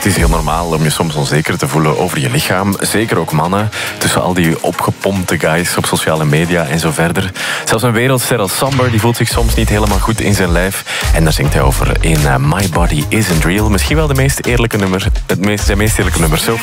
Het is heel normaal om je soms onzeker te voelen over je lichaam. Zeker ook mannen. Tussen al die opgepompte guys op sociale media en zo verder. Zelfs een wereldster als Samber die voelt zich soms niet helemaal goed in zijn lijf. En daar zingt hij over in My Body Isn't Real. Misschien wel zijn meest eerlijke nummer, Sophie.